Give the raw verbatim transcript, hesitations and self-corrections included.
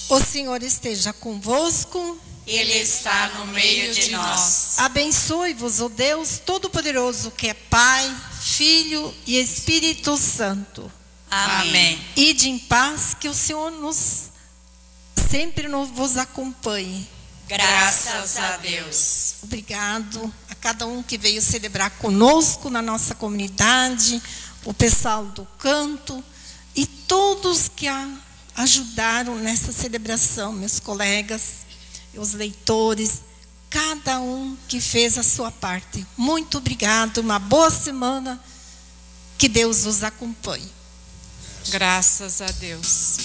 O Senhor esteja convosco. Ele está no meio de nós. Abençoe-vos o Deus Todo-Poderoso, que é Pai, Filho e Espírito Santo. Amém. Ide em paz, que o Senhor nos sempre nos, vos acompanhe. Graças a Deus. Obrigado a cada um que veio celebrar conosco na nossa comunidade, o pessoal do canto e todos que a ajudaram nessa celebração, meus colegas, os leitores, cada um que fez a sua parte. Muito obrigado, uma boa semana, que Deus os acompanhe. Graças a Deus.